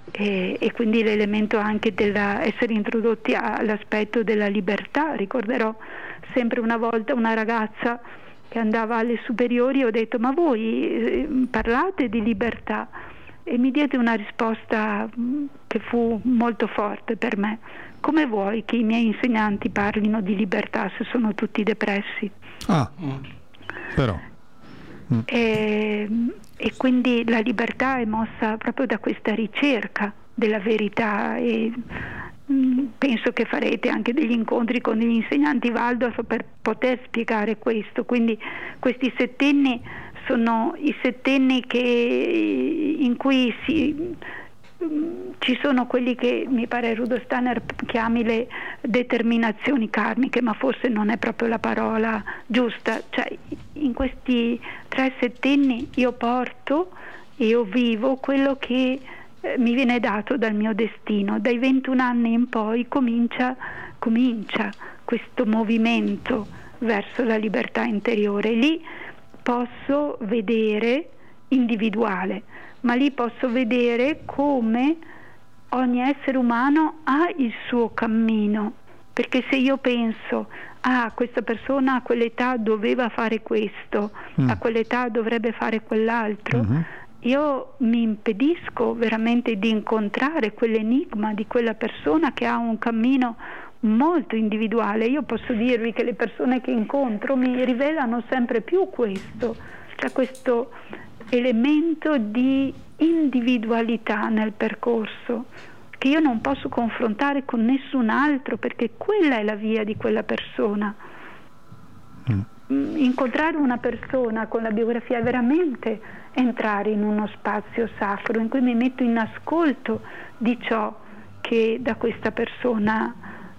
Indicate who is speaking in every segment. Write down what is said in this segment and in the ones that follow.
Speaker 1: e quindi l'elemento anche dell'essere introdotti all'aspetto della libertà. Ricorderò sempre una volta una ragazza che andava alle superiori, ho detto: ma voi parlate di libertà? E mi diede una risposta che fu molto forte per me: come vuoi che i miei insegnanti parlino di libertà se sono tutti depressi?
Speaker 2: Però
Speaker 1: E quindi la libertà è mossa proprio da questa ricerca della verità, e penso che farete anche degli incontri con gli insegnanti Waldorf per poter spiegare questo. Quindi questi settenni sono i settenni in cui ci sono quelli che mi pare Rudolf Steiner chiami le determinazioni karmiche, ma forse non è proprio la parola giusta. Cioè, in questi 3 settenni io porto e io vivo quello che mi viene dato dal mio destino. Dai 21 anni in poi comincia questo movimento verso la libertà interiore. Lì posso vedere individuale, ma lì posso vedere come ogni essere umano ha il suo cammino, perché se io penso questa persona a quell'età doveva fare questo, a quell'età dovrebbe fare quell'altro, io mi impedisco veramente di incontrare quell'enigma di quella persona che ha un cammino molto individuale. Io posso dirvi che le persone che incontro mi rivelano sempre più questo, cioè questo elemento di individualità nel percorso che io non posso confrontare con nessun altro, perché quella è la via di quella persona. Incontrare una persona con la biografia è veramente entrare in uno spazio sacro in cui mi metto in ascolto di ciò che da questa persona,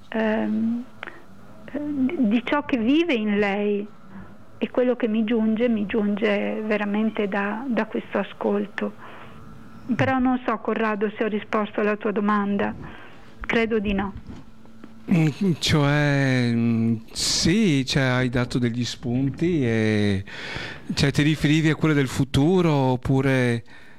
Speaker 1: di ciò che vive in lei, e quello che mi giunge veramente da questo ascolto. Però non so, Corrado, se ho risposto alla tua domanda. Credo di no.
Speaker 3: Cioè, sì, cioè, hai dato degli spunti e cioè, ti riferivi a quelle del futuro oppure...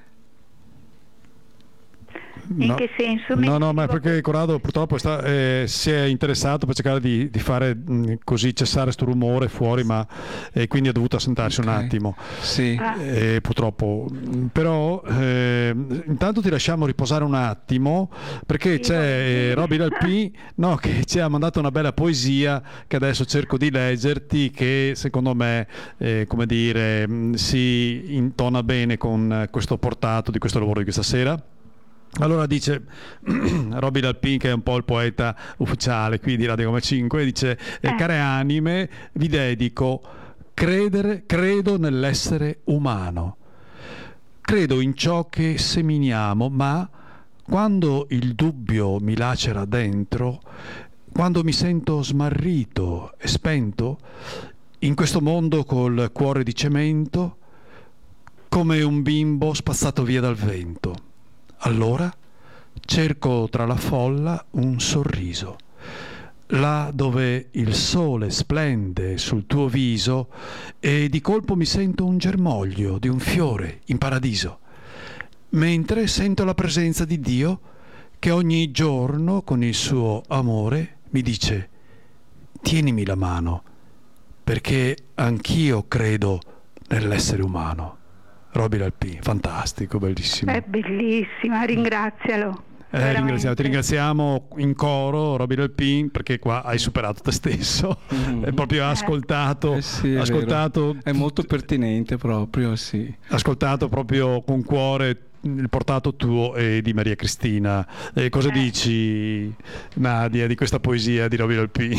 Speaker 1: In che senso?
Speaker 2: No, ma perché Corrado purtroppo si è interessato per cercare di fare così cessare sto rumore fuori, ma quindi ha dovuto assentarsi un attimo.
Speaker 3: Sì.
Speaker 2: Purtroppo. Però intanto ti lasciamo riposare un attimo, perché c'è Roby Dalpin che ci ha mandato una bella poesia che adesso cerco di leggerti, che secondo me come dire si intona bene con questo portato di questo lavoro di questa sera. Allora dice Roby Dalpin, che è un po' il poeta ufficiale qui di Radio Come 5, dice care anime, vi dedico credo nell'essere umano, credo in ciò che seminiamo, ma quando il dubbio mi lacera dentro, quando mi sento smarrito e spento in questo mondo col cuore di cemento, come un bimbo spazzato via dal vento, allora cerco tra la folla un sorriso, là dove il sole splende sul tuo viso e di colpo mi sento un germoglio di un fiore in paradiso, mentre sento la presenza di Dio che ogni giorno con il suo amore mi dice: tienimi la mano, perché anch'io credo nell'essere umano. Roby Dalpin, fantastico, bellissimo.
Speaker 1: È bellissima, ringrazialo.
Speaker 2: Ti ringraziamo in coro, Roby Dalpin, perché qua hai superato te stesso. È proprio ascoltato,
Speaker 3: sì,
Speaker 2: ascoltato.
Speaker 3: È molto pertinente proprio, sì.
Speaker 2: Ascoltato proprio con cuore il portato tuo e di Maria Cristina. Cosa dici, Nadia, di questa poesia di Roby Dalpin?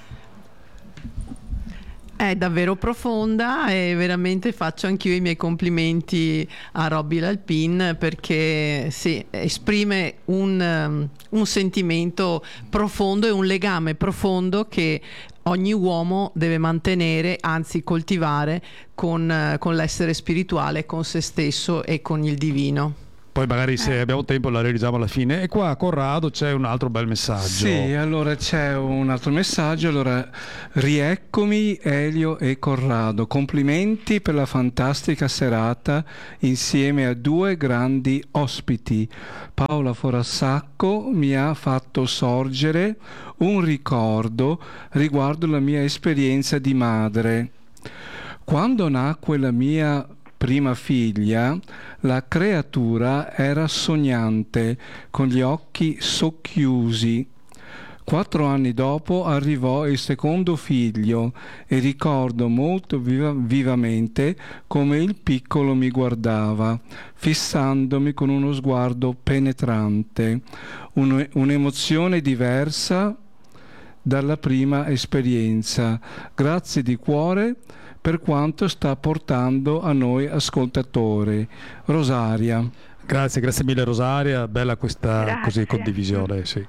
Speaker 4: È davvero profonda e veramente faccio anch'io i miei complimenti a Roby Dalpin, perché sì, esprime un sentimento profondo e un legame profondo che ogni uomo deve mantenere, anzi coltivare con l'essere spirituale, con se stesso e con il divino.
Speaker 2: poi magari se abbiamo tempo la realizziamo alla fine. E qua a Corrado c'è un altro bel messaggio.
Speaker 3: Sì, allora c'è un altro messaggio. Allora, rieccomi Elio e Corrado, complimenti per la fantastica serata insieme a due grandi ospiti. Paola Forassacco mi ha fatto sorgere un ricordo riguardo la mia esperienza di madre. Quando nacque la mia prima figlia, la creatura era sognante, con gli occhi socchiusi. 4 anni dopo arrivò il secondo figlio e ricordo molto vivamente come il piccolo mi guardava, fissandomi con uno sguardo penetrante, un'emozione diversa dalla prima esperienza. Grazie di cuore per quanto sta portando a noi ascoltatori. Rosaria.
Speaker 2: Grazie mille Rosaria, bella questa così condivisione, sì.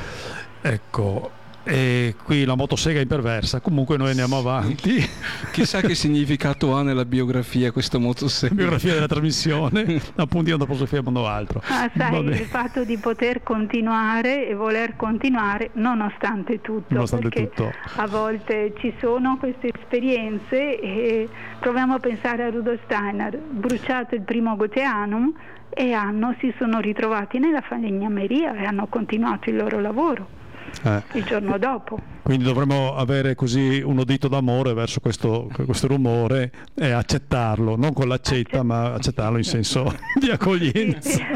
Speaker 2: Ecco, e qui la motosega imperversa, comunque noi andiamo avanti.
Speaker 3: Chissà che significato ha nella biografia questa motosega.
Speaker 2: Biografia della trasmissione, appunto io non posso fare altro.
Speaker 1: Sai, il fatto di poter continuare e voler continuare nonostante tutto, perché a volte ci sono queste esperienze e proviamo a pensare a Rudolf Steiner, bruciato il primo Goetheanum e si sono ritrovati nella falegnameria e hanno continuato il loro lavoro. Il giorno dopo.
Speaker 2: Quindi dovremmo avere così un udito d'amore verso questo rumore e accettarlo, non con l'accetta, ma accettarlo in senso di accoglienza.
Speaker 1: Sì.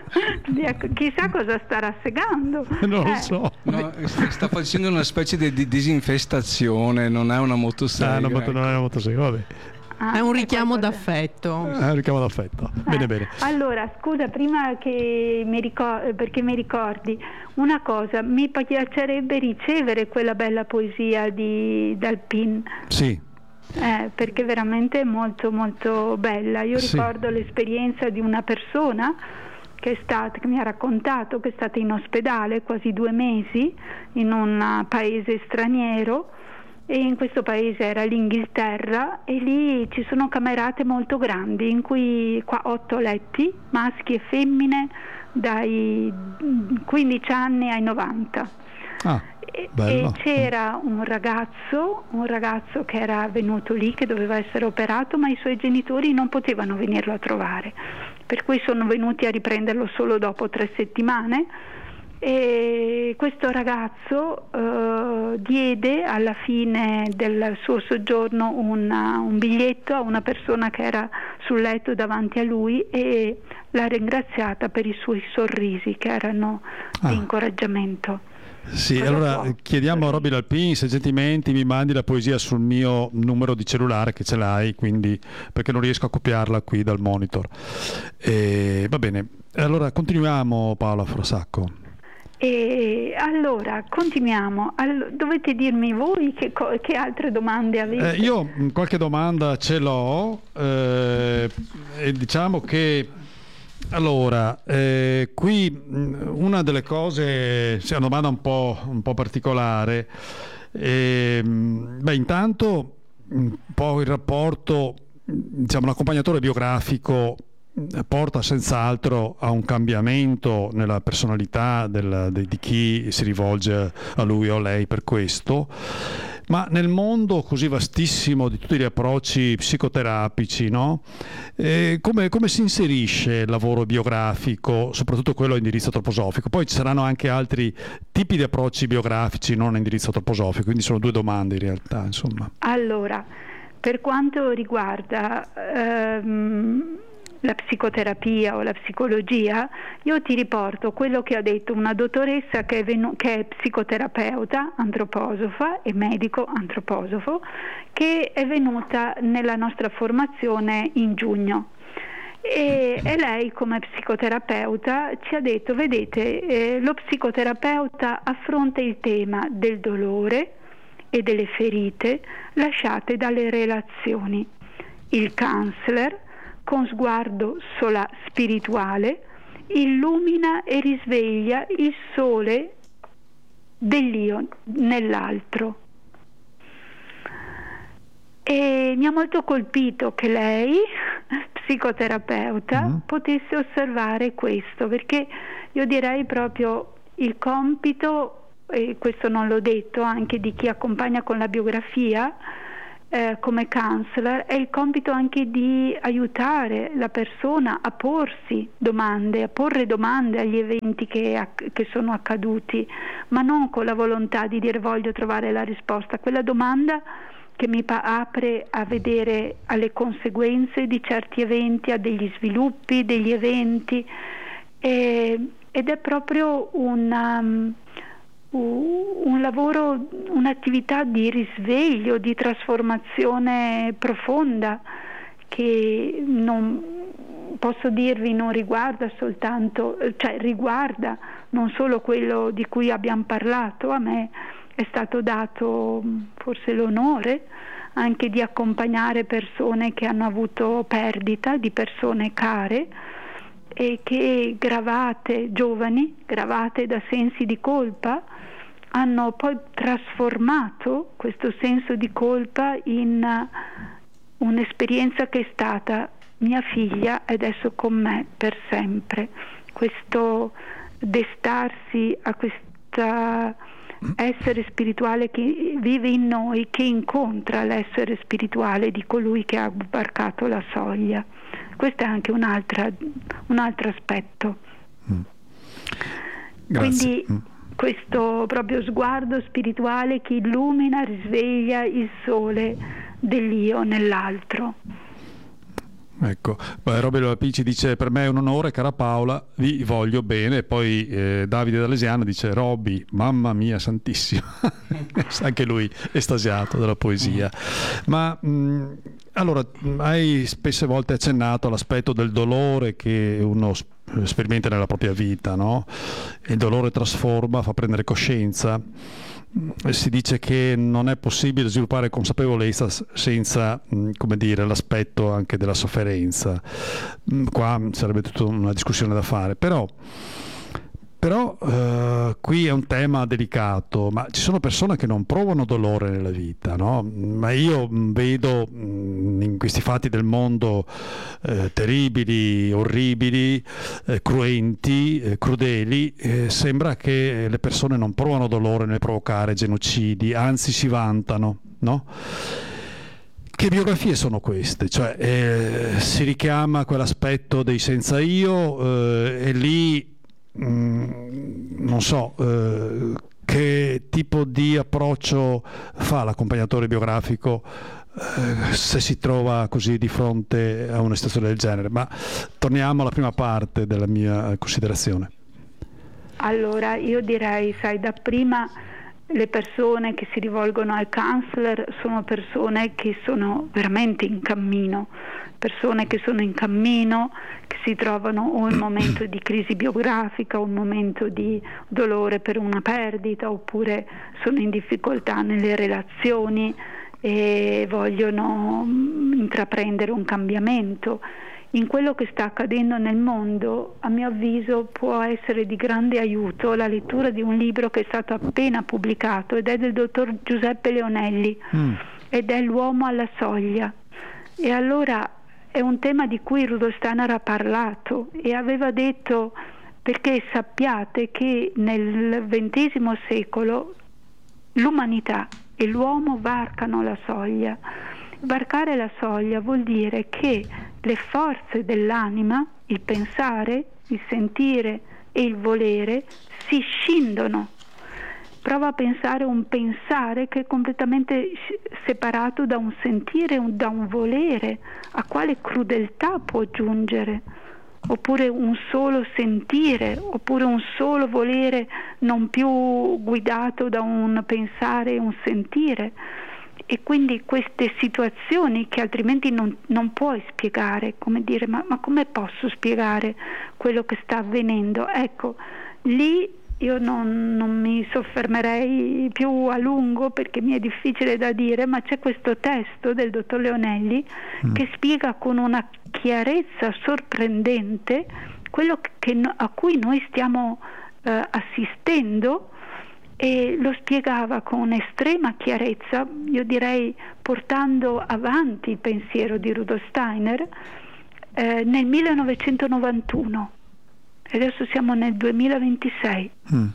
Speaker 1: Chissà cosa sta rassegando.
Speaker 2: Non lo so.
Speaker 3: No, sta facendo una specie di disinfestazione, non è una motosega.
Speaker 2: Non è una motosega, vabbè.
Speaker 4: È un richiamo d'affetto.
Speaker 2: Bene.
Speaker 1: Allora, scusa, prima che perché mi ricordi una cosa, mi piacerebbe ricevere quella bella poesia dal PIN.
Speaker 2: Sì.
Speaker 1: Perché veramente è molto molto bella. Io ricordo l'esperienza di una persona che mi ha raccontato che è stata in ospedale quasi 2 mesi in un paese straniero. E in questo paese era l'Inghilterra e lì ci sono camerate molto grandi in cui 8 letti, maschi e femmine, dai 15 anni ai 90. E c'era un ragazzo che era venuto lì, che doveva essere operato, ma i suoi genitori non potevano venirlo a trovare, per cui sono venuti a riprenderlo solo dopo 3 settimane. E questo ragazzo diede alla fine del suo soggiorno un biglietto a una persona che era sul letto davanti a lui e l'ha ringraziata per i suoi sorrisi che erano di incoraggiamento.
Speaker 2: Sì, allora chiediamo a Robby Alpin se gentilmente mi mandi la poesia sul mio numero di cellulare, che ce l'hai, quindi, perché non riesco a copiarla qui dal monitor. Va bene, allora continuiamo, Paola Forassacco.
Speaker 1: E allora continuiamo. Dovete dirmi voi che altre domande avete.
Speaker 2: Io qualche domanda ce l'ho, e diciamo che allora qui una delle cose, è una domanda un po' particolare. Intanto un po' il rapporto, diciamo, l'accompagnatore biografico porta senz'altro a un cambiamento nella personalità di chi si rivolge a lui o a lei per questo, ma nel mondo così vastissimo di tutti gli approcci psicoterapici, no? Come si inserisce il lavoro biografico, soprattutto quello a indirizzo antroposofico? Poi ci saranno anche altri tipi di approcci biografici non a indirizzo antroposofico, quindi sono 2 domande in realtà, insomma.
Speaker 1: Allora, per quanto riguarda la psicoterapia o la psicologia, io ti riporto quello che ha detto una dottoressa che è psicoterapeuta antroposofa e medico antroposofo, che è venuta nella nostra formazione in giugno. E lei come psicoterapeuta ci ha detto: vedete, lo psicoterapeuta affronta il tema del dolore e delle ferite lasciate dalle relazioni. Il counselor, con sguardo spirituale, illumina e risveglia il sole dell'io nell'altro. E mi ha molto colpito che lei, psicoterapeuta potesse osservare questo, perché io direi proprio il compito, e questo non l'ho detto, anche di chi accompagna con la biografia come counselor, è il compito anche di aiutare la persona a porsi domande, a porre domande agli eventi che sono accaduti, ma non con la volontà di dire voglio trovare la risposta. Quella domanda che mi apre a vedere alle conseguenze di certi eventi, a degli sviluppi degli eventi, ed è proprio un lavoro, un'attività di risveglio, di trasformazione profonda, che non posso dirvi non riguarda soltanto, cioè riguarda non solo quello di cui abbiamo parlato. A me è stato dato forse l'onore anche di accompagnare persone che hanno avuto perdita di persone care e che giovani, gravate da sensi di colpa, hanno poi trasformato questo senso di colpa in un'esperienza che è stata mia figlia è adesso con me per sempre. Questo destarsi a questa essere spirituale che vive in noi, che incontra l'essere spirituale di colui che ha varcato la soglia. Questo è anche un altro aspetto.
Speaker 2: Grazie.
Speaker 1: Quindi questo proprio sguardo spirituale che illumina, risveglia il sole dell'io nell'altro.
Speaker 2: Ecco, Robby Lalpin ci dice: per me è un onore, cara Paola, vi voglio bene. Poi Davide D'Alesiano dice: Robby, mamma mia santissima. Anche lui estasiato dalla poesia. Ma allora, hai spesse volte accennato all'aspetto del dolore che uno sperimenta nella propria vita, no? Il dolore trasforma, fa prendere coscienza. Si dice che non è possibile sviluppare consapevolezza senza, come dire, l'aspetto anche della sofferenza. Qua sarebbe tutta una discussione da fare, però qui è un tema delicato, ma ci sono persone che non provano dolore nella vita, no? Ma io vedo in questi fatti del mondo terribili, orribili, cruenti, crudeli, sembra che le persone non provano dolore nel provocare genocidi, anzi si vantano, no? Che biografie sono queste? Cioè si richiama quell'aspetto dei senza io e lì non so che tipo di approccio fa l'accompagnatore biografico se si trova così di fronte a una situazione del genere. Ma torniamo alla prima parte della mia considerazione.
Speaker 1: Allora, io direi, sai, dapprima le persone che si rivolgono al counselor sono persone che sono veramente in cammino, persone che sono in cammino, che si trovano o in momento di crisi biografica o in momento di dolore per una perdita, oppure sono in difficoltà nelle relazioni e vogliono intraprendere un cambiamento. In quello che sta accadendo nel mondo, a mio avviso, può essere di grande aiuto la lettura di un libro che è stato appena pubblicato ed è del dottor Giuseppe Leonelli ed è L'uomo alla soglia. E allora è un tema di cui Rudolf Steiner ha parlato e aveva detto: perché sappiate che nel XX secolo l'umanità e l'uomo varcano la soglia. Varcare la soglia vuol dire che le forze dell'anima, il pensare, il sentire e il volere si scindono. Prova a pensare un pensare che è completamente separato da un sentire, da un volere. A quale crudeltà può giungere? Oppure un solo sentire, oppure un solo volere non più guidato da un pensare e un sentire. E quindi queste situazioni che altrimenti non puoi spiegare, come dire, ma come posso spiegare quello che sta avvenendo? Ecco, lì io non mi soffermerei più a lungo perché mi è difficile da dire, ma c'è questo testo del dottor Leonelli che spiega con una chiarezza sorprendente quello a cui noi stiamo assistendo, e lo spiegava con estrema chiarezza, io direi portando avanti il pensiero di Rudolf Steiner, nel 1991 e adesso siamo nel 2026.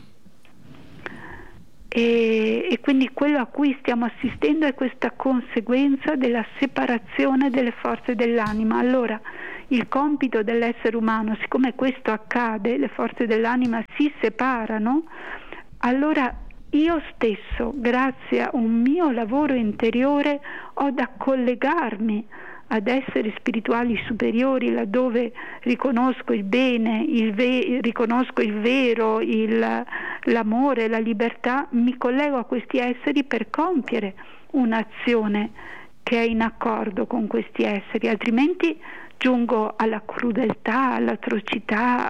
Speaker 1: E quindi quello a cui stiamo assistendo è questa conseguenza della separazione delle forze dell'anima. Allora il compito dell'essere umano, siccome questo accade, le forze dell'anima si separano, allora io stesso, grazie a un mio lavoro interiore, ho da collegarmi ad esseri spirituali superiori, laddove riconosco il bene, riconosco il vero, l'amore, la libertà. Mi collego a questi esseri per compiere un'azione che è in accordo con questi esseri, altrimenti giungo alla crudeltà, all'atrocità,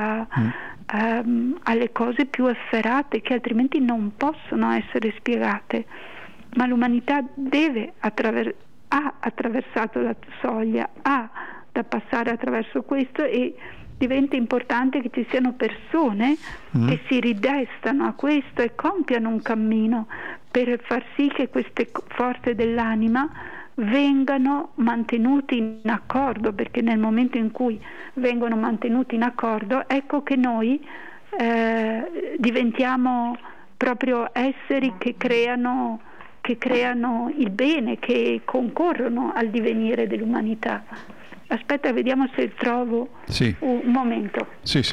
Speaker 1: alle cose più efferate che altrimenti non possono essere spiegate. Ma l'umanità ha attraversato la soglia, ha da passare attraverso questo, e diventa importante che ci siano persone che si ridestano a questo e compiano un cammino per far sì che queste forze dell'anima vengano mantenuti in accordo, perché nel momento in cui vengono mantenuti in accordo, ecco che noi diventiamo proprio esseri che creano il bene, che concorrono al divenire dell'umanità. Aspetta, vediamo se trovo un momento.
Speaker 2: Sì.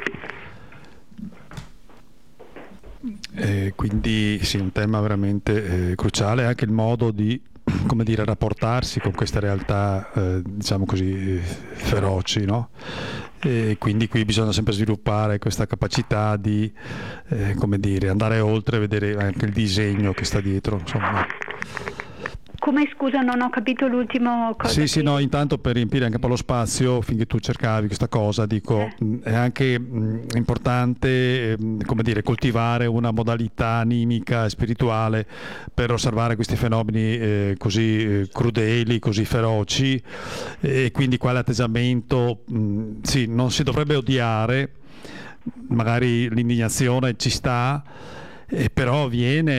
Speaker 2: Quindi sì, un tema veramente cruciale, anche il modo di, come dire, rapportarsi con queste realtà, diciamo così, feroci, no? E quindi qui bisogna sempre sviluppare questa capacità di, come dire, andare oltre, vedere anche il disegno che sta dietro, insomma.
Speaker 1: Come, scusa, non ho capito l'ultimo cosa.
Speaker 2: Sì, no, intanto per riempire anche un po' lo spazio, finché tu cercavi questa cosa, dico, è anche importante, come dire, coltivare una modalità animica e spirituale per osservare questi fenomeni così crudeli, così feroci, e quindi quale atteggiamento, sì, non si dovrebbe odiare, magari l'indignazione ci sta, però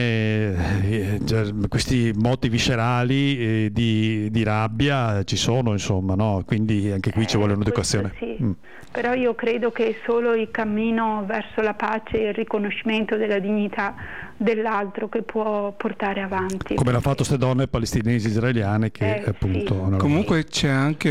Speaker 2: viene questi moti viscerali di rabbia ci sono, insomma, no? Quindi anche qui ci vuole un'educazione.
Speaker 1: Sì. Però io credo che solo il cammino verso la pace e il riconoscimento della dignità dell'altro che può portare avanti.
Speaker 2: Come l'hanno fatto queste donne palestinesi israeliane che appunto...
Speaker 3: Comunque c'è anche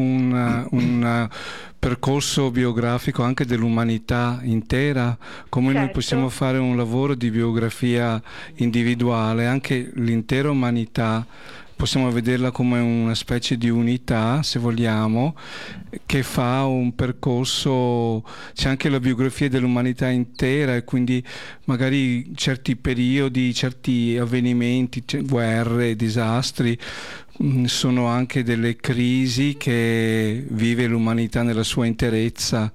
Speaker 3: un percorso biografico anche dell'umanità intera, come noi possiamo fare un lavoro di biografia individuale, anche l'intera umanità possiamo vederla come una specie di unità, se vogliamo, che fa un percorso. C'è anche la biografia dell'umanità intera, e quindi magari certi periodi, certi avvenimenti, guerre, disastri, sono anche delle crisi che vive l'umanità nella sua interezza.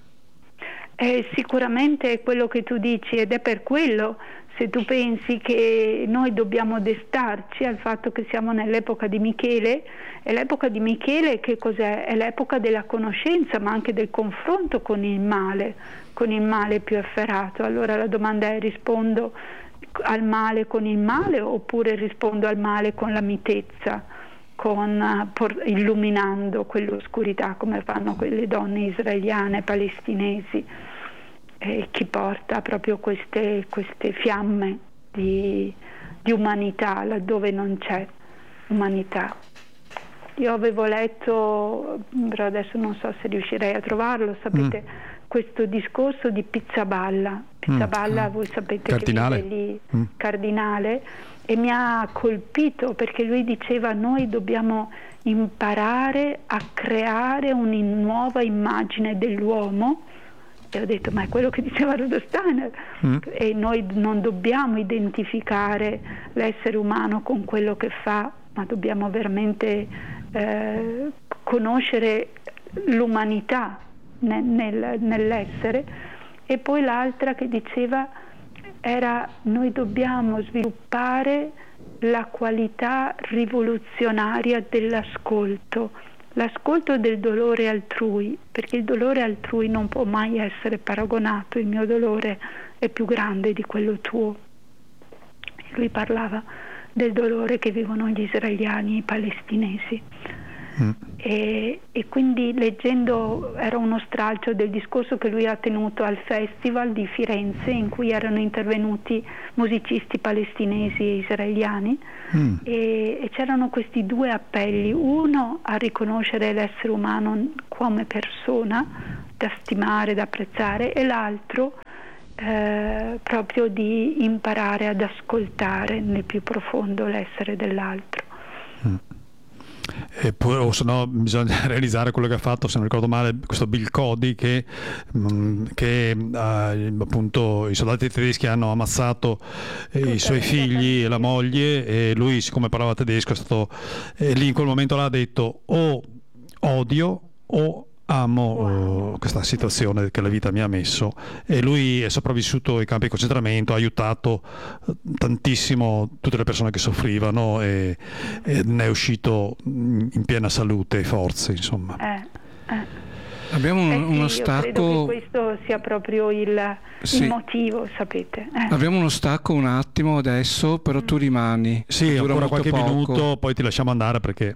Speaker 1: Sicuramente è quello che tu dici, ed è per quello, se tu pensi che noi dobbiamo destarci al fatto che siamo nell'epoca di Michele, e l'epoca di Michele che cos'è? È l'epoca della conoscenza, ma anche del confronto con il male più efferato. Allora la domanda è: rispondo al male con il male, oppure rispondo al male con la mitezza, illuminando quell'oscurità, come fanno quelle donne israeliane, palestinesi, chi porta proprio queste fiamme di umanità laddove non c'è umanità. Io avevo letto, però adesso non so se riuscirei a trovarlo, sapete, questo discorso di Pizzaballa. Pizzaballa, voi sapete,
Speaker 2: cardinale,
Speaker 1: che vive lì, cardinale, e mi ha colpito perché lui diceva: noi dobbiamo imparare a creare una nuova immagine dell'uomo. E ho detto: ma è quello che diceva Rudolf Steiner, e noi non dobbiamo identificare l'essere umano con quello che fa, ma dobbiamo veramente conoscere l'umanità nell'essere. E poi l'altra che diceva era: noi dobbiamo sviluppare la qualità rivoluzionaria dell'ascolto del dolore altrui, perché il dolore altrui non può mai essere paragonato. Il mio dolore è più grande di quello tuo. Lui parlava del dolore che vivono gli israeliani e i palestinesi. E quindi leggendo, era uno stralcio del discorso che lui ha tenuto al Festival di Firenze, in cui erano intervenuti musicisti palestinesi e israeliani, e c'erano questi due appelli: uno a riconoscere l'essere umano come persona da stimare, da apprezzare, e l'altro proprio di imparare ad ascoltare nel più profondo l'essere dell'altro.
Speaker 2: E poi, o se no, bisogna realizzare quello che ha fatto, se non ricordo male, questo Bill Cody, che appunto i soldati tedeschi hanno ammazzato i suoi figli e la moglie, e lui, siccome parlava tedesco, è stato lì in quel momento là ha detto: o odio o amo questa situazione che la vita mi ha messo. E lui è sopravvissuto ai campi di concentramento, ha aiutato tantissimo tutte le persone che soffrivano, e ne è uscito in piena salute e forze, insomma.
Speaker 3: Abbiamo uno
Speaker 1: sì,
Speaker 3: stacco.
Speaker 1: Io credo che questo sia proprio il motivo, sapete.
Speaker 3: Abbiamo uno stacco un attimo adesso, però tu rimani.
Speaker 2: Sì,
Speaker 3: dura
Speaker 2: ancora
Speaker 3: molto
Speaker 2: qualche
Speaker 3: poco.
Speaker 2: minuto, poi ti lasciamo andare perché...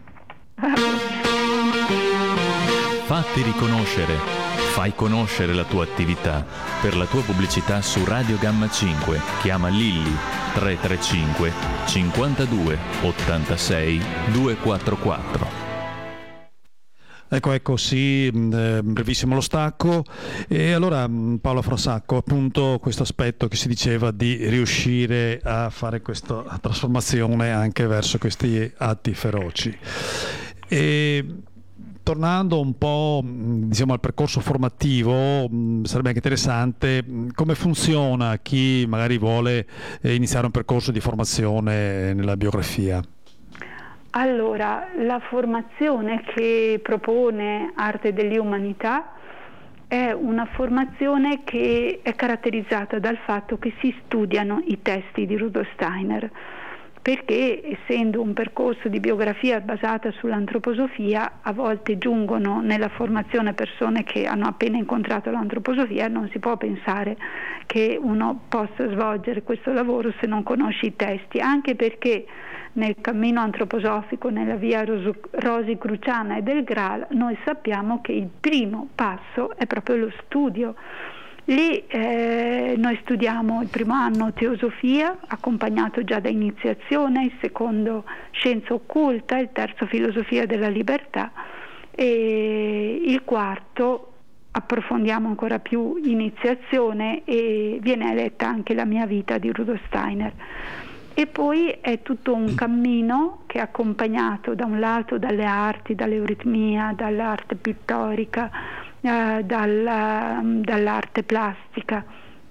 Speaker 5: Fatti riconoscere. Fai conoscere la tua attività. Per la tua pubblicità su Radio Gamma 5 chiama Lilli 335 52 86 244.
Speaker 2: Ecco, sì, brevissimo lo stacco. E allora, Paola Frasacco, appunto questo aspetto che si diceva di riuscire a fare questa trasformazione anche verso questi atti feroci. E tornando un po', diciamo, al percorso formativo, sarebbe anche interessante come funziona chi magari vuole iniziare un percorso di formazione nella biografia.
Speaker 1: Allora, la formazione che propone Arte delle Umanità è una formazione che è caratterizzata dal fatto che si studiano i testi di Rudolf Steiner, perché essendo un percorso di biografia basata sull'antroposofia, a volte giungono nella formazione persone che hanno appena incontrato l'antroposofia. Non si può pensare che uno possa svolgere questo lavoro se non conosce i testi, anche perché nel cammino antroposofico, nella via Rosicruciana e del Graal, noi sappiamo che il primo passo è proprio lo studio. Lì noi studiamo il primo anno teosofia, accompagnato già da iniziazione, il secondo scienza occulta, il terzo filosofia della libertà, e il quarto approfondiamo ancora più iniziazione e viene letta anche la mia vita di Rudolf Steiner. E poi è tutto un cammino che è accompagnato da un lato dalle arti, dall'euritmia, dall'arte pittorica, dall'arte plastica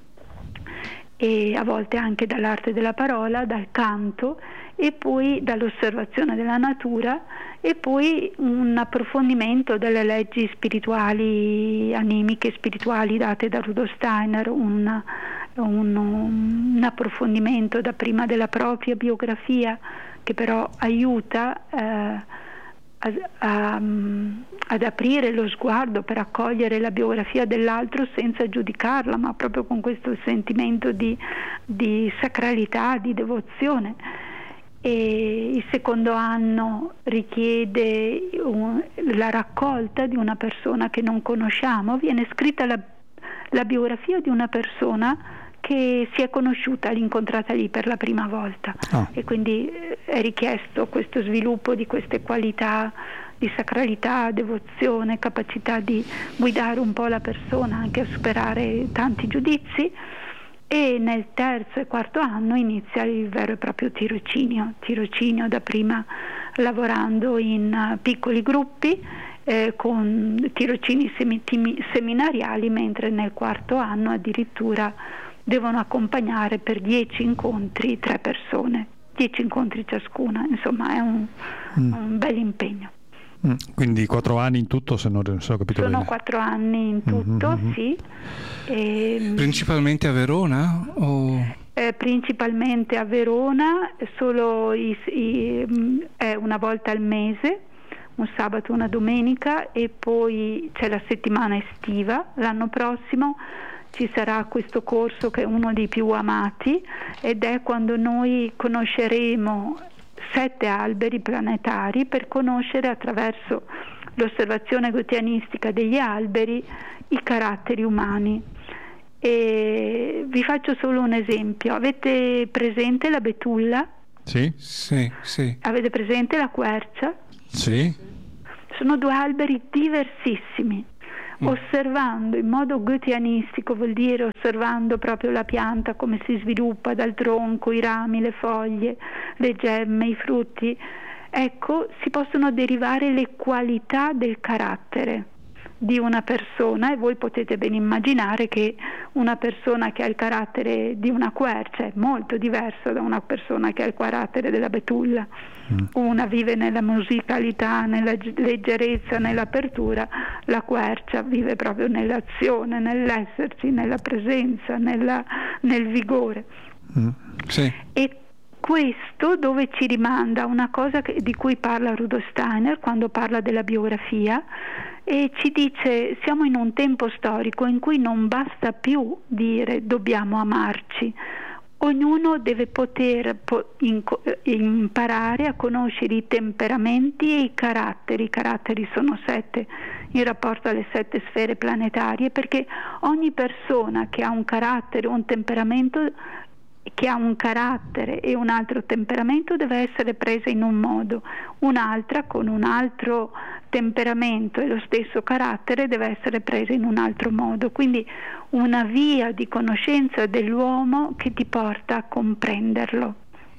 Speaker 1: e a volte anche dall'arte della parola, dal canto, e poi dall'osservazione della natura, e poi un approfondimento delle leggi spirituali, animiche spirituali date da Rudolf Steiner, un approfondimento dapprima della propria biografia, che però aiuta ad aprire lo sguardo per accogliere la biografia dell'altro senza giudicarla, ma proprio con questo sentimento di sacralità, di devozione. E il secondo anno richiede la raccolta di una persona che non conosciamo. Viene scritta la biografia di una persona che si è conosciuta, l'incontrata lì per la prima volta, e quindi è richiesto questo sviluppo di queste qualità di sacralità, devozione, capacità di guidare un po' la persona anche a superare tanti giudizi. E nel terzo e quarto anno inizia il vero e proprio tirocinio dapprima lavorando in piccoli gruppi con tirocini seminariali, mentre nel quarto anno addirittura devono accompagnare per 10 incontri 3 persone, 10 incontri ciascuna, insomma è un bel impegno.
Speaker 2: Quindi 4 anni in tutto, se non ho capito bene.
Speaker 1: Sono 4 anni in tutto, sì.
Speaker 3: Principalmente a Verona?
Speaker 1: Principalmente a Verona, solo una volta al mese, un sabato, una domenica, e poi c'è la settimana estiva. L'anno prossimo ci sarà questo corso che è uno dei più amati, ed è quando noi conosceremo 7 alberi planetari per conoscere attraverso l'osservazione goetheanistica degli alberi i caratteri umani. E vi faccio solo un esempio. Avete presente la betulla?
Speaker 2: Sì.
Speaker 3: Sì.
Speaker 1: Avete presente la quercia?
Speaker 2: Sì.
Speaker 1: Sono 2 alberi diversissimi. Osservando in modo goetheanistico, vuol dire osservando proprio la pianta, come si sviluppa dal tronco, i rami, le foglie, le gemme, i frutti, ecco, si possono derivare le qualità del carattere di una persona, e voi potete ben immaginare che una persona che ha il carattere di una quercia è molto diversa da una persona che ha il carattere della betulla. Una vive nella musicalità, nella leggerezza, nell'apertura, la quercia vive proprio nell'azione, nell'esserci, nella presenza, nel vigore.
Speaker 3: Sì.
Speaker 1: E questo dove ci rimanda a una cosa di cui parla Rudolf Steiner quando parla della biografia, e ci dice: siamo in un tempo storico in cui non basta più dire dobbiamo amarci, ognuno deve poter imparare a conoscere i temperamenti e i caratteri. I caratteri sono 7 in rapporto alle 7 sfere planetarie, perché ogni persona che ha un carattere, un temperamento, che ha un carattere e un altro temperamento deve essere presa in un modo, un'altra con un altro temperamento e lo stesso carattere deve essere presa in un altro modo. Quindi una via di conoscenza dell'uomo che ti porta a comprenderlo.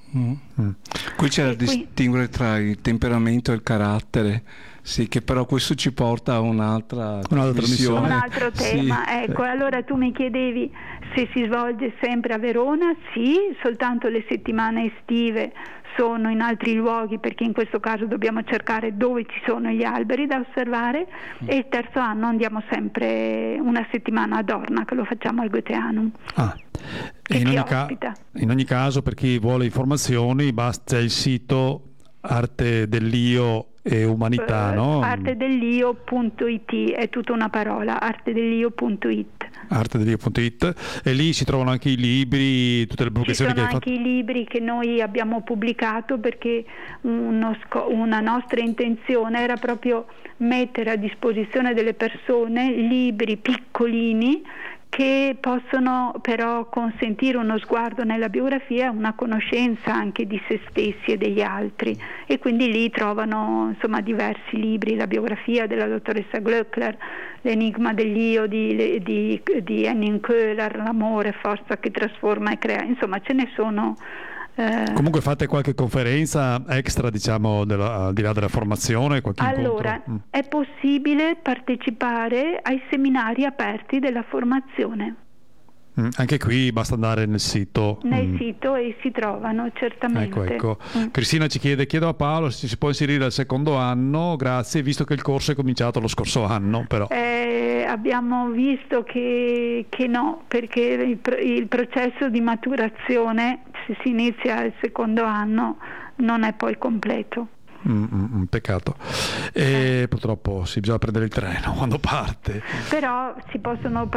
Speaker 3: Qui c'è da distinguere tra il temperamento e il carattere, sì, che però questo ci porta a un'altra missione.
Speaker 1: Un altro tema, sì. Ecco, allora tu mi chiedevi se si svolge sempre a Verona. Sì, soltanto le settimane estive sono in altri luoghi, perché in questo caso dobbiamo cercare dove ci sono gli alberi da osservare, e il terzo anno andiamo sempre una settimana ad Dornach, che lo facciamo al Goetheanum.
Speaker 2: E in ogni caso, per chi vuole informazioni, basta il sito Arte dell'Io e Umanità, no?
Speaker 1: Artedell'Io.it, è tutta una parola, artedell'Io.it.
Speaker 2: Artedell'Io.it, e lì si trovano anche i libri, tutte le pubblicazioni che hai fatto.
Speaker 1: Ci sono anche i libri che noi abbiamo pubblicato, perché una nostra intenzione era proprio mettere a disposizione delle persone libri piccolini che possono però consentire uno sguardo nella biografia, una conoscenza anche di se stessi e degli altri, e quindi lì trovano insomma diversi libri: la biografia della dottoressa Glöckler, l'enigma dell'io di Henning Köhler, l'amore forza che trasforma e crea, insomma ce ne sono.
Speaker 2: Comunque fate qualche conferenza extra, diciamo, al di là della formazione, qualche
Speaker 1: allora,
Speaker 2: incontro?
Speaker 1: È possibile partecipare ai seminari aperti della formazione.
Speaker 2: Anche qui basta andare nel sito.
Speaker 1: Nel sito, e si trovano certamente.
Speaker 2: Ecco. Cristina ci chiedo a Paolo se si può inserire al secondo anno, grazie, visto che il corso è cominciato lo scorso anno, però.
Speaker 1: Abbiamo visto che no, perché il processo di maturazione, se si inizia al secondo anno, non è poi completo.
Speaker 2: Peccato. E purtroppo bisogna prendere il treno quando parte.
Speaker 1: Però si può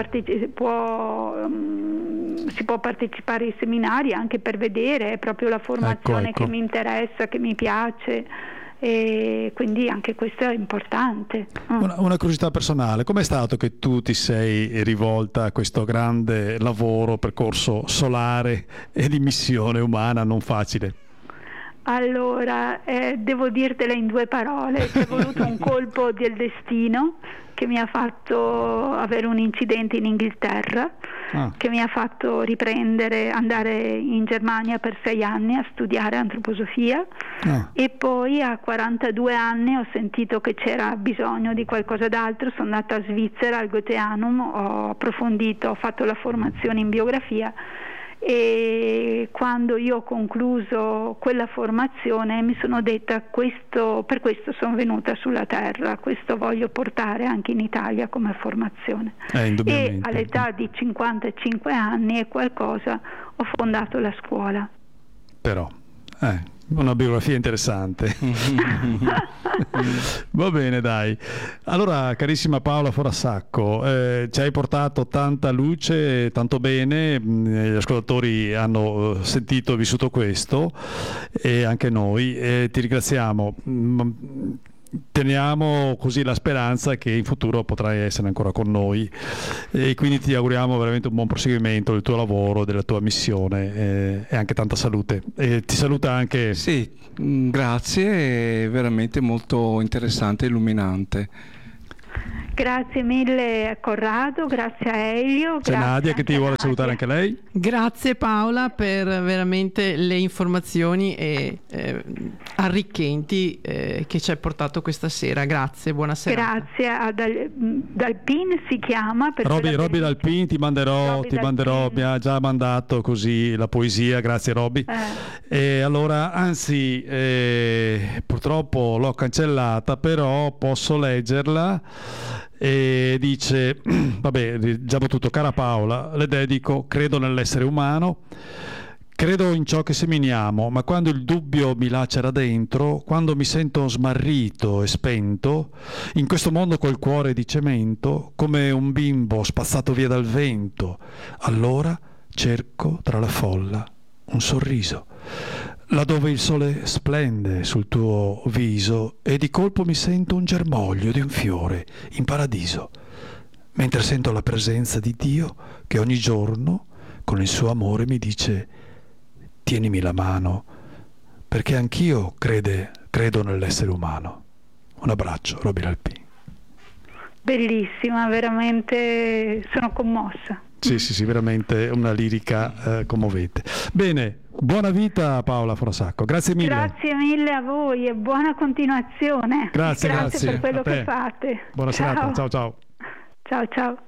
Speaker 1: partecipare ai seminari anche per vedere, è proprio la formazione che mi interessa, che mi piace, e quindi anche questo è importante.
Speaker 2: Una curiosità personale: com'è stato che tu ti sei rivolta a questo grande lavoro, percorso solare e di missione umana non facile?
Speaker 1: Allora, devo dirtela in 2 parole. C'è voluto un colpo del destino che mi ha fatto avere un incidente in Inghilterra, che mi ha fatto andare in Germania per 6 anni a studiare antroposofia, e poi a 42 anni ho sentito che c'era bisogno di qualcosa d'altro. Sono andata a Svizzera al Goetheanum, ho approfondito, ho fatto la formazione in biografia, e quando io ho concluso quella formazione mi sono detta: per questo sono venuta sulla Terra, questo voglio portare anche in Italia come formazione. E all'età di 55 anni e qualcosa ho fondato la scuola.
Speaker 2: Però Una biografia interessante. Va bene, dai. Allora, carissima Paola Forasacco, ci hai portato tanta luce, tanto bene, gli ascoltatori hanno sentito e vissuto questo, e anche noi, ti ringraziamo. Teniamo così la speranza che in futuro potrai essere ancora con noi, e quindi ti auguriamo veramente un buon proseguimento del tuo lavoro, della tua missione, e anche tanta salute. E ti saluta anche...
Speaker 3: Sì, grazie, è veramente molto interessante e illuminante.
Speaker 1: Grazie mille a Corrado, grazie a Elio.
Speaker 2: C'è Nadia che ti vuole salutare anche lei.
Speaker 4: Grazie Paola per veramente le informazioni arricchenti che ci hai portato questa sera. Grazie, buona serata.
Speaker 1: Grazie a Dalpin si chiama.
Speaker 2: Roby Dalpin, ti manderò, mi ha già mandato così la poesia, grazie Roby. E allora, anzi, purtroppo l'ho cancellata, però posso leggerla. E dice, vabbè, già tutto. Cara Paola, le dedico: credo nell'essere umano, credo in ciò che seminiamo, ma quando il dubbio mi lacera dentro, quando mi sento smarrito e spento in questo mondo col cuore di cemento, come un bimbo spazzato via dal vento, allora cerco tra la folla un sorriso, laddove il sole splende sul tuo viso, e di colpo mi sento un germoglio di un fiore in paradiso, mentre sento la presenza di Dio che ogni giorno con il suo amore mi dice: tienimi la mano, perché anch'io credo nell'essere umano. Un abbraccio, Roby Dalpin.
Speaker 1: Bellissima, veramente sono commossa.
Speaker 2: Sì, veramente una lirica commovente. Bene, buona vita Paola Forasacco, grazie mille.
Speaker 1: Grazie mille a voi e buona continuazione.
Speaker 2: Grazie
Speaker 1: per quello che fate.
Speaker 2: Buona serata, ciao.
Speaker 1: Ciao.